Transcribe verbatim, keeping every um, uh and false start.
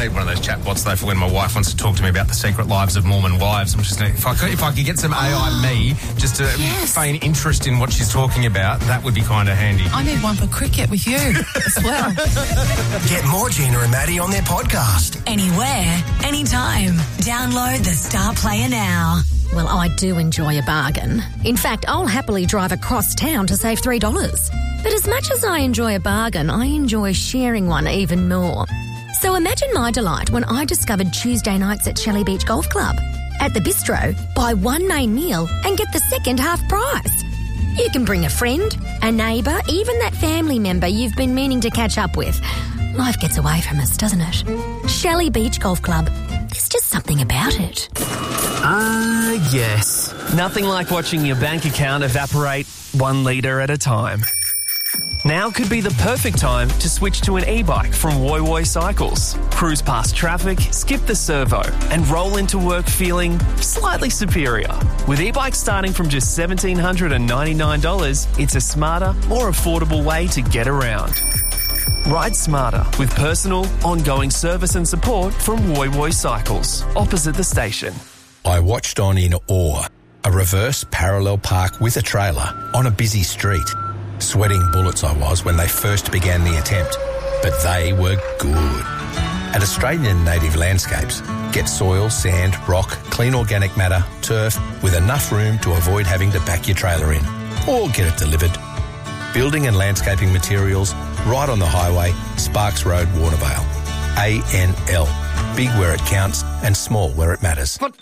need one of those chatbots, though, for when my wife wants to talk to me about the secret lives of Mormon wives. I'm just if I could, if I could get some A I me just to Yes. feign interest in what she's talking about, that would be kind of handy. I need one for cricket with you as well. Get more Gina and Maddie on their podcast. Anywhere, anytime. Download the Star Player now. Well, I do enjoy a bargain. In fact, I'll happily drive across town to save three dollars. But as much as I enjoy a bargain, I enjoy sharing one even more. So imagine my delight when I discovered Tuesday nights at Shelley Beach Golf Club. At the bistro, buy one main meal and get the second half price. You can bring a friend, a neighbour, even that family member you've been meaning to catch up with. Life gets away from us, doesn't it? Shelley Beach Golf Club. There's just something about it. Ah, uh, yes. Nothing like watching your bank account evaporate one litre at a time. Now could be the perfect time to switch to an e-bike from Woy Woy Cycles. Cruise past traffic, skip the servo, and roll into work feeling slightly superior. With e-bikes starting from just one thousand seven hundred ninety-nine dollars, it's a smarter, more affordable way to get around. Ride smarter with personal, ongoing service and support from Woy Woy Cycles, opposite the station. I watched on in awe a reverse parallel park with a trailer on a busy street. Sweating bullets I was when they first began the attempt, but they were good. At Australian Native Landscapes, get soil, sand, rock, clean organic matter, turf, with enough room to avoid having to back your trailer in, or get it delivered. Building and landscaping materials, right on the highway, Sparks Road, Warnervale. A N L. Big where it counts and small where it matters.